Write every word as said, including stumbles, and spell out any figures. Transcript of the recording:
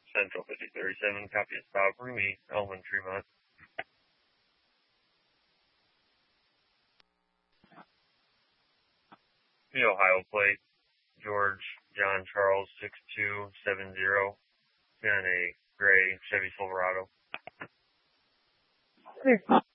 Central fifty thirty-seven, copy a stop for me, Elman Tremont. The Ohio plate, George John Charles six two seven zero, in a gray Chevy Silverado.